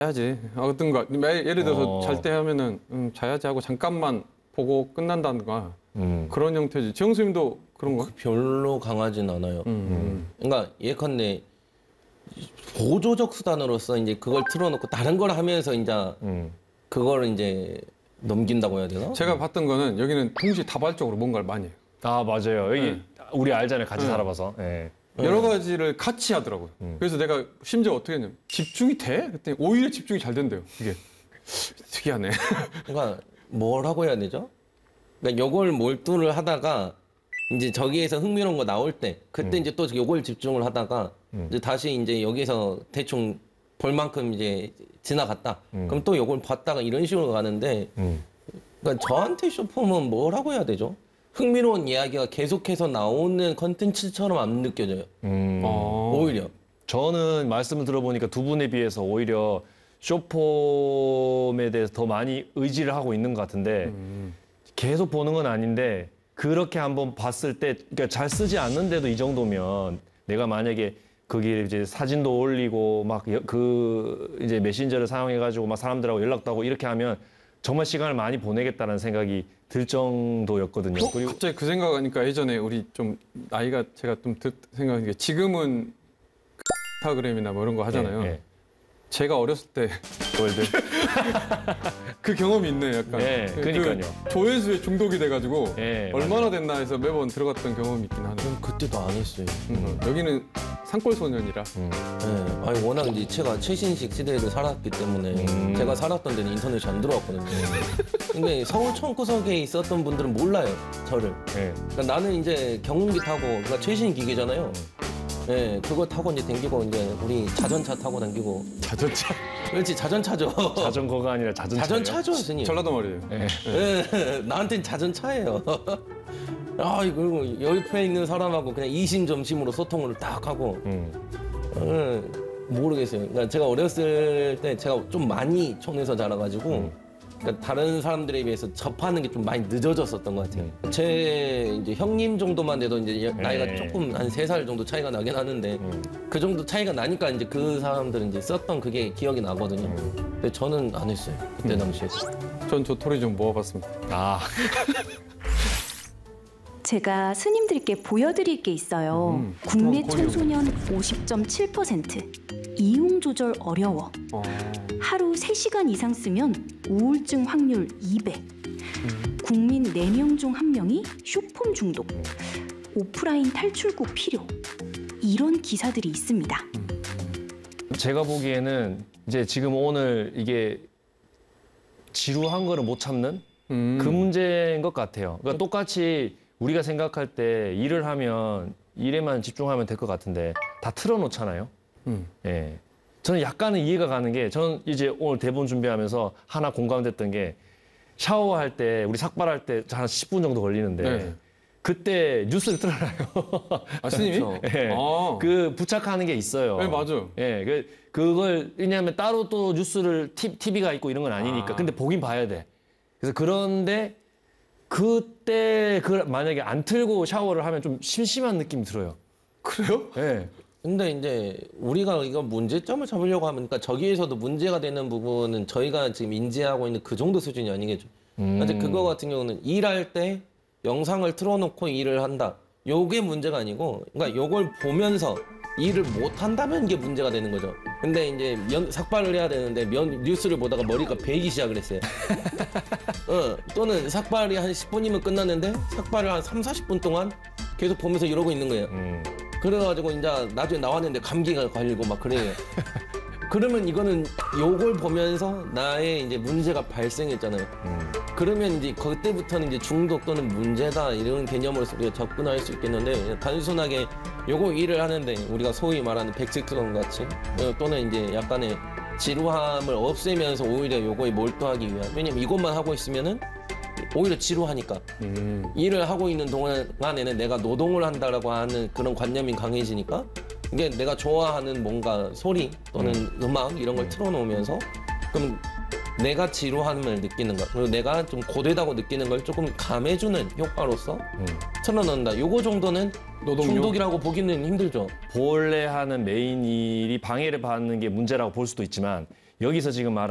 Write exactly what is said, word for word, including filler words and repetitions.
자야지. 어떤 거 예를 들어서 어. 잘 때 하면은 음, 자야지 하고 잠깐만 보고 끝난다든가 음. 그런 형태지. 지영수님도 그런 거? 별로 강하진 않아요. 음. 그러니까 예컨대 보조적 수단으로서 이제 그걸 틀어놓고 다른 걸 하면서 이제 음. 그걸 이제 넘긴다고 해야 되나? 제가 봤던 거는 여기는 동시다발적으로 뭔가를 많이 해요. 아 맞아요. 여기 네. 우리 알잖아요. 같이 네. 살아봐서. 네. 여러 가지를 같이 하더라고요. 음. 그래서 내가 심지어 어떻게 했냐면 집중이 돼? 그랬더니 오히려 집중이 잘 된대요. 이게 특이하네. 그러니까 뭐라고 해야 되죠? 그러니까 요걸 몰두를 하다가 이제 저기에서 흥미로운 거 나올 때 그때 음. 이제 또 요걸 집중을 하다가 음. 이제 다시 이제 여기서 대충 볼 만큼 이제 지나갔다. 음. 그럼 또 요걸 봤다가 이런 식으로 가는데 음. 그러니까 저한테 쇼폼은 뭐라고 해야 되죠? 흥미로운 이야기가 계속해서 나오는 컨텐츠처럼 안 느껴져요. 음. 어. 오히려. 저는 말씀을 들어보니까 두 분에 비해서 오히려 쇼폼에 대해서 더 많이 의지를 하고 있는 것 같은데 음. 계속 보는 건 아닌데 그렇게 한번 봤을 때 그러니까 잘 쓰지 않는데도 이 정도면 내가 만약에 거기에 이제 사진도 올리고 막 그 이제 메신저를 사용해 가지고 막 사람들하고 연락도 하고 이렇게 하면 정말 시간을 많이 보내겠다는 생각이 들 정도였거든요. 어? 갑자기 그 생각하니까 예전에 우리 좀 나이가 제가 좀 생각하는 게 지금은 인스타그램이나 뭐 이런 거 하잖아요. 네, 네. 제가 어렸을 때 월드 그 경험이 있네 약간. 네, 그 그러니까요. 조회수에 중독이 돼가지고 네, 얼마나 됐나 해서 매번 들어갔던 경험이 있긴 하네. 전 그때도 안 했어요. 음. 여기는 산골 소년이라. 음. 네. 아니 워낙 이제 제가 최신식 시대를 살았기 때문에 음. 제가 살았던 데는 인터넷이 안 들어왔거든요. 근데 서울 청구석에 있었던 분들은 몰라요, 저를. 네. 그러니까 나는 이제 경운기 타고, 그러니까 최신 기계잖아요. 네, 그거 타고 이제 댕기고 이제 우리 자전차 타고 다니고. 자전차. 그렇지, 자전차죠. 자전거가 아니라 자전차예요. 자전차죠, 스님. 전라도 말이에요. 네. 네, 나한테는 자전차예요. 아, 그리고 옆에 있는 사람하고 그냥 이심점심으로 소통을 딱 하고. 음. 네, 모르겠어요. 그러니까 제가 어렸을 때 제가 좀 많이 촌에서 자라가지고 음. 그러니까 다른 사람들에 비해서 접하는 게 좀 많이 늦어졌었던 것 같아요. 음. 제 이제 형님 정도만 돼도 이제 나이가 네. 조금 한 세 살 정도 차이가 나긴 하는데 음. 그 정도 차이가 나니까 이제 그 사람들은 이제 썼던 그게 기억이 나거든요. 음. 근데 저는 안 했어요. 그때 당시에. 전 조토리 좀 모아봤습니다. 아. 제가 스님들께 보여드릴 게 있어요. 음. 국내 어, 거의 청소년 오십 점 칠 퍼센트. 이용 조절 어려워. 어. 하루 세 시간 이상 쓰면 우울증 확률 이 배. 음. 국민 네 명 중 한 명이 쇼폼 중독. 오프라인 탈출구 필요. 이런 기사들이 있습니다. 제가 보기에는 이제 지금 오늘 이게 지루한 거를 못 참는 음. 그 문제인 것 같아요. 그러니까 똑같이 우리가 생각할 때 일을 하면 일에만 집중하면 될 것 같은데 다 틀어놓잖아요. 음. 예. 저는 약간은 이해가 가는 게 저는 이제 오늘 대본 준비하면서 하나 공감됐던 게 샤워할 때 우리 삭발할 때 한 십 분 정도 걸리는데 네. 그때 뉴스를 틀어놔요. 아, 스님이? 그렇죠. 예. 아. 그 부착하는 게 있어요. 네, 맞아요. 예, 그 그걸 왜냐하면 따로 또 뉴스를 티, 티비가 있고 이런 건 아니니까. 아. 근데 보긴 봐야 돼. 그래서 그런데 그때 그 만약에 안 틀고 샤워를 하면 좀 심심한 느낌이 들어요. 그래요? 예. 근데 이제 우리가 이거 문제점을 잡으려고 하면 그러니까 저기에서도 문제가 되는 부분은 저희가 지금 인지하고 있는 그 정도 수준이 아니겠죠. 음. 근데 그거 같은 경우는 일할 때 영상을 틀어놓고 일을 한다. 요게 문제가 아니고, 그러니까 요걸 보면서 일을 못 한다면 이게 문제가 되는 거죠. 근데 이제 면, 삭발을 해야 되는데 면, 뉴스를 보다가 머리가 베이기 시작을 했어요. 어, 또는 삭발이 한 십 분이면 끝났는데 삭발을 한 삼, 사십 분 동안 계속 보면서 이러고 있는 거예요. 음. 그래가지고 이제 나중에 나왔는데 감기가 걸리고 막 그래요. 그러면 이거는 요걸 보면서 나의 이제 문제가 발생했잖아요. 음. 그러면 이제 그때부터는 이제 중독 또는 문제다 이런 개념으로서 우리가 접근할 수 있겠는데 단순하게 요거 일을 하는데 우리가 소위 말하는 백색성 같이 또는 이제 약간의 지루함을 없애면서 오히려 요거에 몰두하기 위한 왜냐면 이것만 하고 있으면은 오히려 지루하니까 음. 일을 하고 있는 동안에는 내가 노동을 한다라고 하는 그런 관념이 강해지니까 이게 내가 좋아하는 뭔가 소리 또는 음. 악 이런 걸 틀어놓으면서 그럼 내가 지루함을 느끼는 것 그리고 내가 좀 고되다고 느끼는 걸 조금 감해주는 효과로서 음. 틀어놓는다. 요거 정도는 노동요? 중독이라고 보기는 힘들죠. 본래 하는 메인 일이 방해를 받는 게 문제라고 볼 수도 있지만 여기서 지금 말